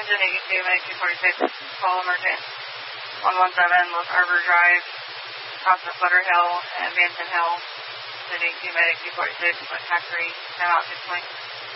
Engine 82, Medic 246, call emergent. 117, Los Arbor Drive, Crossing Flutter Hill and Banton Hill. Engine 82, Medic 246, West Hackery, time out 6 points.